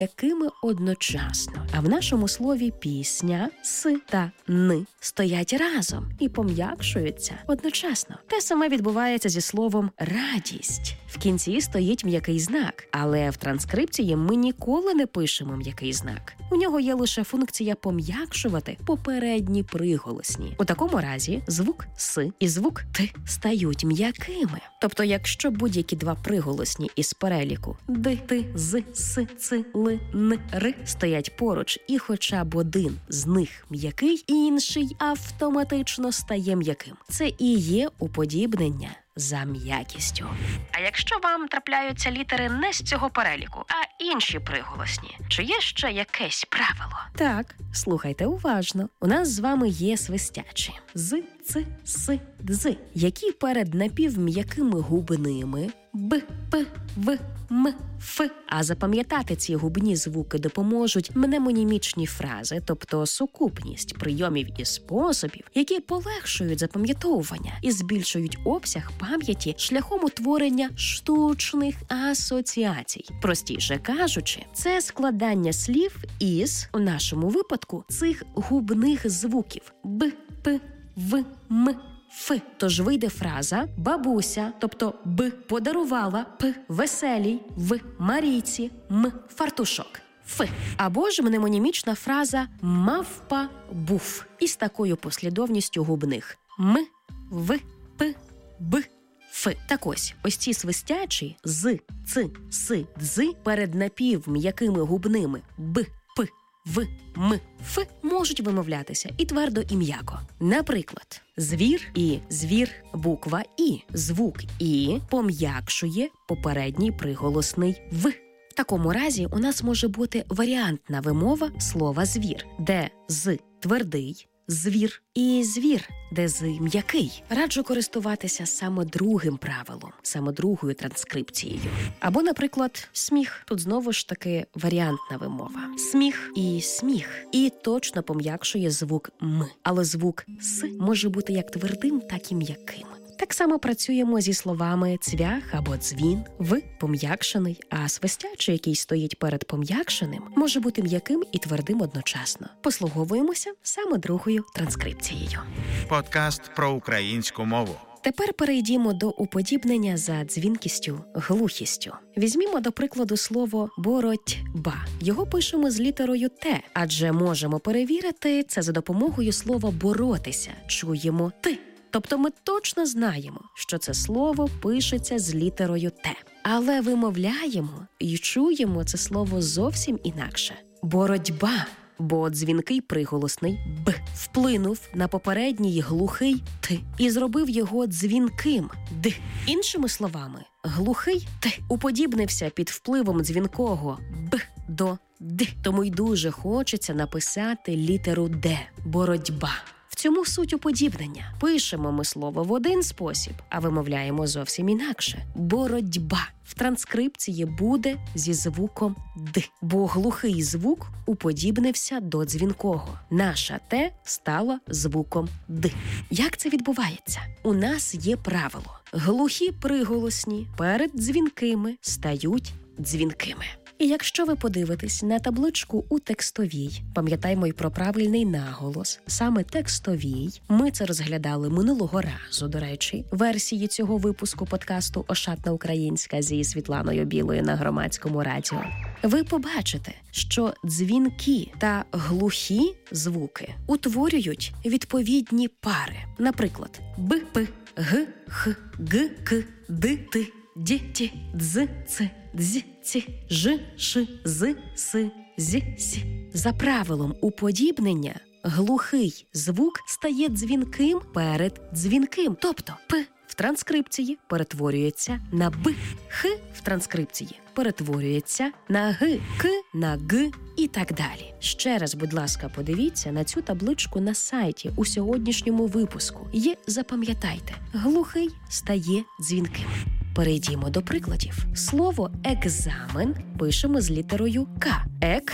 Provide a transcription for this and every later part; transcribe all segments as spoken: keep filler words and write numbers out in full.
м'якими одночасно. А в нашому слові пісня «с» та «н» стоять разом і пом'якшуються одночасно. Те саме відбувається зі словом «радість». В кінці стоїть м'який знак, але в транскрипції ми ніколи не пишемо м'який знак. У нього є лише функція пом'якшувати попередні приголосні. У такому разі звук «с» і звук «т» стають м'якими. Тобто, якщо будь-які два приголосні із переліку «д», «ти», «з», «с», «ц», «л», «н», «р» стоять поруч, і хоча б один з них м'який, інший автоматично стає м'яким. Це і є уподібнення за м'якістю. А якщо вам трапляються літери не з цього переліку, а інші приголосні, чи є ще якесь правило? Так, слухайте уважно. У нас з вами є свистячі з, ц, с, дз, які перед напівм'якими губними б, п, в, м, ф. А запам'ятати ці губні звуки допоможуть мнемонімічні фрази, тобто сукупність прийомів і способів, які полегшують запам'ятовування і збільшують обсяг пам'яті шляхом утворення штучних асоціацій. Простіше кажучи, це складання слів із, у нашому випадку, цих губних звуків б, п, в, м, Ф. Тож вийде фраза «бабуся», тобто «б», подарувала, «п», веселій, «в», Марійці, «м», фартушок. Ф. Або ж мнемонімічна фраза «мавпа був» із такою послідовністю губних «м», «в», «п», «б», Ф. Так ось, ось ці свистячі з, ц, с, дз перед напівм'якими губними «б», «п», в, м, ф можуть вимовлятися і твердо, і м'яко. Наприклад, звір і звір, буква І. Звук І пом'якшує попередній приголосний В. В такому разі у нас може бути варіантна вимова слова звір, де з твердий, звір, і звір, де з м'який. Раджу користуватися саме другим правилом, саме другою транскрипцією. Або, наприклад, сміх. Тут знову ж таки варіантна вимова. Сміх і сміх. І точно пом'якшує звук М. Але звук С може бути як твердим, так і м'яким. Так само працюємо зі словами цвях або дзвін, в пом'якшений, а свистячий, який стоїть перед пом'якшеним, може бути м'яким і твердим одночасно. Послуговуємося саме другою транскрипцією. Подкаст про українську мову. Тепер перейдімо до уподібнення за дзвінкістю, глухістю. Візьмімо, до прикладу, слово «боротьба». Його пишемо з літерою «Т», адже можемо перевірити це за допомогою слова «боротися». Чуємо «Т». Тобто ми точно знаємо, що це слово пишеться з літерою «Т». Але вимовляємо і чуємо це слово зовсім інакше. Боротьба, бо дзвінкий приголосний «б» вплинув на попередній глухий «т» і зробив його дзвінким «д». Іншими словами, глухий «т» уподібнився під впливом дзвінкого «б» до «д». Тому й дуже хочеться написати літеру «д» – боротьба. В цьому суть уподібнення. Пишемо ми слово в один спосіб, а вимовляємо зовсім інакше. Боротьба в транскрипції буде зі звуком «д», бо глухий звук уподібнився до дзвінкого. Наша «т» стала звуком «д». Як це відбувається? У нас є правило. Глухі приголосні перед дзвінкими стають дзвінкими. І якщо ви подивитесь на табличку у текстовій, пам'ятаймо й про правильний наголос, саме текстовій, ми це розглядали минулого разу, до речі, версії цього випуску подкасту «Ошатна українська» зі Світланою Білою на Громадському радіо, ви побачите, що дзвінкі та глухі звуки утворюють відповідні пари. Наприклад, б, п, г, х, г, к, д, т, д, т, дз, ц, дз, ці, ж, ш, з, с, з, сі. За правилом уподібнення глухий звук стає дзвінким перед дзвінким. Тобто п в транскрипції перетворюється на б, х в транскрипції перетворюється на г, к на г і так далі. Ще раз, будь ласка, подивіться на цю табличку на сайті у сьогоднішньому випуску і запам'ятайте, глухий стає дзвінким. Перейдімо до прикладів. Слово «екзамен» пишемо з літерою «к».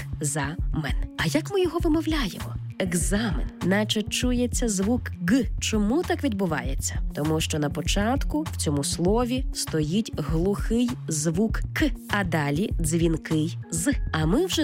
Ек-за-мен. А як ми його вимовляємо? Екзамен. Наче чується звук «г». Чому так відбувається? Тому що на початку в цьому слові стоїть глухий звук «к», а далі дзвінкий «з». А ми вже